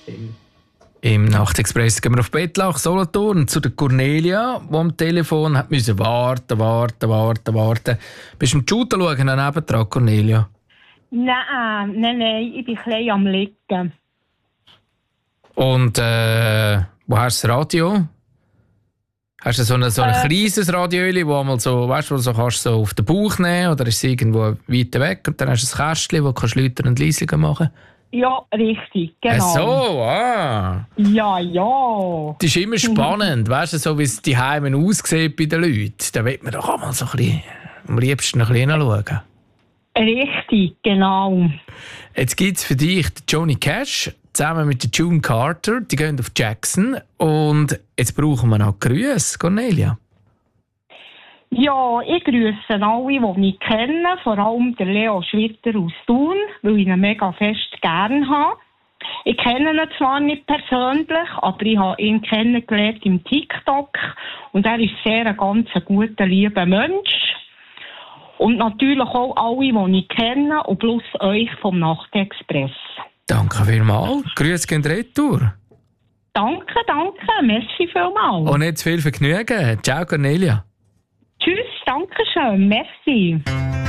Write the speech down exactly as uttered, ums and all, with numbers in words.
Im Nachtexpress gehen wir auf Bettlach, Solothurn, zu der Cornelia, die am Telefon hat müssen warten, warten, warten, warten. Bist du im Shooter schauen, daneben dran, Cornelia? Nein, nein, nein, ich bin ein bisschen am Liegen. Und äh, wo hast du das Radio? Hast du so ein, so ein äh, kleines Radio, wo mal so, weißt du, wo du so kannst so auf den Bauch nehmen, oder ist es irgendwo weiter weg und dann hast du ein Kästchen, wo du lauter und leiser machen kannst? Ja, richtig, genau. Ach so, ah. Ja, ja. Das ist immer spannend, weißt du, so wie es die Heime aussieht bei den Leuten. Da will man doch auch mal so ein bisschen, am liebsten ein bisschen hinschauen. Richtig, genau. Jetzt gibt es für dich den Johnny Cash zusammen mit der June Carter. Die gehen auf Jackson. Und jetzt brauchen wir noch Grüße, Cornelia. Ja, ich grüße alle, die ich kenne, vor allem den Leo Schwitter aus Thun, weil ich ihn mega fest gerne habe. Ich kenne ihn zwar nicht persönlich, aber ich habe ihn kennengelernt im TikTok und er ist sehr ein ganz guter, lieber Mensch. Und natürlich auch alle, die ich kenne und plus euch vom Nachtexpress. Danke vielmals. Grüße gehen retour. Danke, danke. Merci vielmals. Und nicht zu viel Vergnügen. Ciao, Cornelia. Tschüss, danke schön. Merci.